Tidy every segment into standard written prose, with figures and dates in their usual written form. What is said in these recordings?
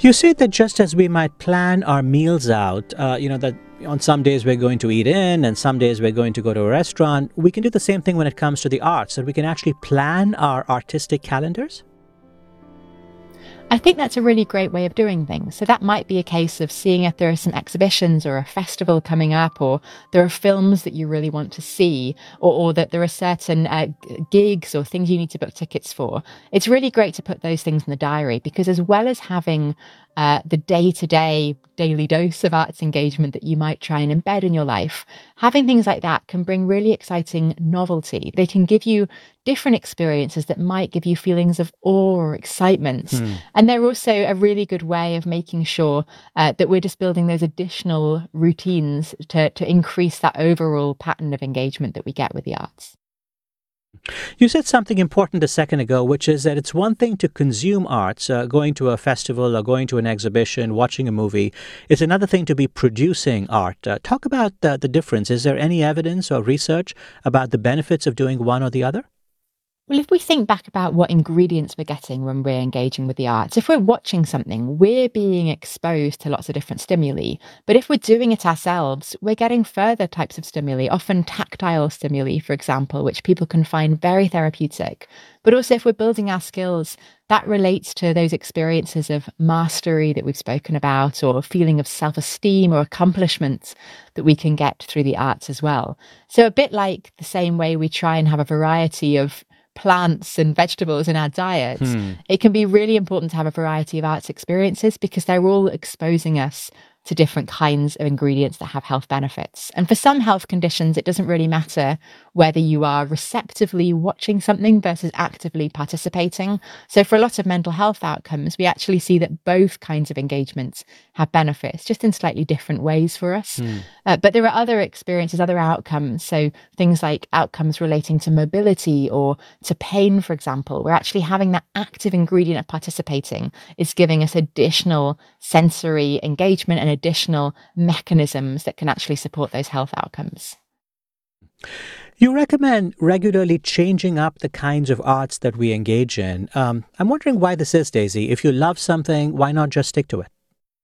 You say that just as we might plan our meals out, that on some days we're going to eat in and some days we're going to go to a restaurant, we can do the same thing when it comes to the arts, that we can actually plan our artistic calendars? I think that's a really great way of doing things. So that might be a case of seeing if there are some exhibitions or a festival coming up, or there are films that you really want to see, or that there are certain gigs or things you need to book tickets for. It's really great to put those things in the diary because, as well as having the day to day, daily dose of arts engagement that you might try and embed in your life, having things like that can bring really exciting novelty. They can give you different experiences that might give you feelings of awe or excitement. Hmm. And they're also a really good way of making sure that we're just building those additional routines to increase that overall pattern of engagement that we get with the arts. You said something important a second ago, which is that it's one thing to consume arts, going to a festival or going to an exhibition, watching a movie. It's another thing to be producing art. Talk about the difference. Is there any evidence or research about the benefits of doing one or the other? Well, if we think back about what ingredients we're getting when we're engaging with the arts, if we're watching something, we're being exposed to lots of different stimuli. But if we're doing it ourselves, we're getting further types of stimuli, often tactile stimuli, for example, which people can find very therapeutic. But also, if we're building our skills, that relates to those experiences of mastery that we've spoken about, or a feeling of self esteem or accomplishment that we can get through the arts as well. So, a bit like the same way we try and have a variety of plants and vegetables in our diet, Hmm. it can be really important to have a variety of arts experiences because they're all exposing us to different kinds of ingredients that have health benefits. And for some health conditions, it doesn't really matter whether you are receptively watching something versus actively participating. So, for a lot of mental health outcomes, we actually see that both kinds of engagements have benefits, just in slightly different ways for us. Hmm. But there are other experiences, other outcomes. So, things like outcomes relating to mobility or to pain, for example, where actually having that active ingredient of participating is giving us additional sensory engagement and additional mechanisms that can actually support those health outcomes. You recommend regularly changing up the kinds of arts that we engage in. I'm wondering why this is, Daisy. If you love something, why not just stick to it?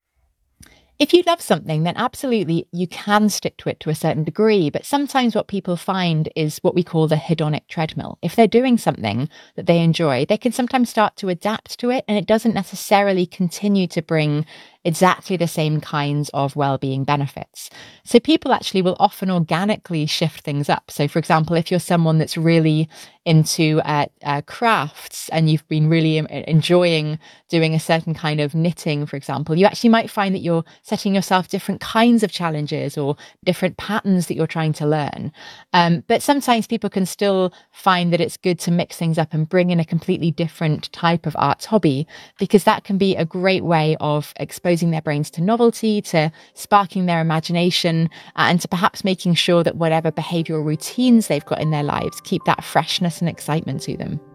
If you love something, then absolutely you can stick to it to a certain degree. But sometimes what people find is what we call the hedonic treadmill. If they're doing something that they enjoy, they can sometimes start to adapt to it, and it doesn't necessarily continue to bring exactly the same kinds of well-being benefits. So people actually will often organically shift things up. So for example, if you're someone that's really into crafts and you've been really enjoying doing a certain kind of knitting, for example, you actually might find that you're setting yourself different kinds of challenges or different patterns that you're trying to learn. But sometimes people can still find that it's good to mix things up and bring in a completely different type of arts hobby, because that can be a great way of exposing their brains to novelty, to sparking their imagination, and to perhaps making sure that whatever behavioral routines they've got in their lives keep that freshness and excitement to them.